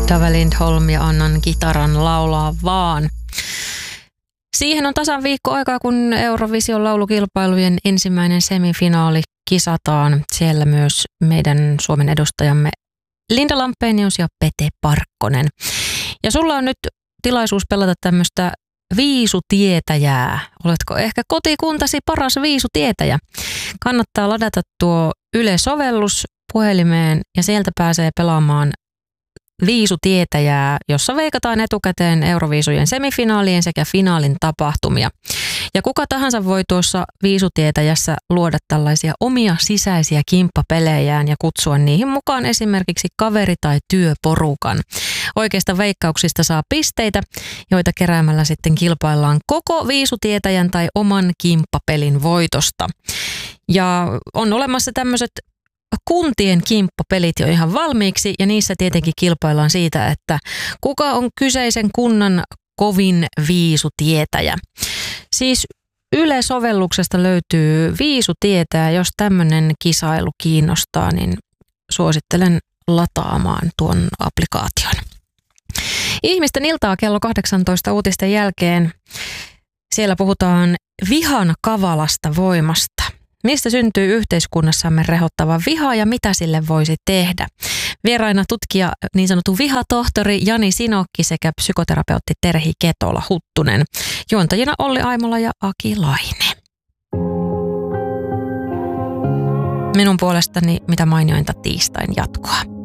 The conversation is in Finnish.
Tove Lindholm ja annan kitaran laulaa vaan. Siihen on tasan viikko aikaa, kun Eurovision laulukilpailujen ensimmäinen semifinaali kisataan. Siellä myös meidän Suomen edustajamme Linda Lampenius ja Pete Parkkonen. Ja sulla on nyt tilaisuus pelata tämmöistä viisutietäjää. Oletko ehkä kotikuntasi paras viisutietäjä? Kannattaa ladata tuo Yle-sovellus puhelimeen ja sieltä pääsee pelaamaan viisutietäjää, jossa veikataan etukäteen Euroviisujen semifinaalien sekä finaalin tapahtumia. Ja kuka tahansa voi tuossa viisutietäjässä luoda tällaisia omia sisäisiä kimppapelejään ja kutsua niihin mukaan esimerkiksi kaveri- tai työporukan. Oikeista veikkauksista saa pisteitä, joita keräämällä sitten kilpaillaan koko viisutietäjän tai oman kimppapelin voitosta. Ja on olemassa tämmöiset kuntien kimppapelit jo ihan valmiiksi ja niissä tietenkin kilpaillaan siitä, että kuka on kyseisen kunnan kovin viisutietäjä. Siis Yle-sovelluksesta löytyy viisutietäjä, jos tämmöinen kisailu kiinnostaa, niin suosittelen lataamaan tuon applikaation. Ihmisten iltaa kello 18 uutisten jälkeen. Siellä puhutaan vihan kavalasta voimasta. Mistä syntyy yhteiskunnassamme rehottava viha ja mitä sille voisi tehdä? Vieraina tutkija, niin sanottu vihatohtori Jani Sinokki sekä psykoterapeutti Terhi Ketola-Huttunen. Juontajina Olli Aimola ja Aki Laine. Minun puolestani mitä mainiointa tiistain jatkoa.